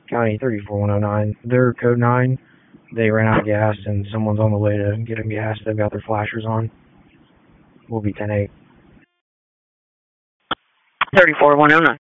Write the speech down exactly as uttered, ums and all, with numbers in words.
County thirty-four one oh nine. They're code nine. They ran out of gas, and someone's on the way to get them gas. They've got their flashers on. We'll be ten eight. thirty-four one oh nine.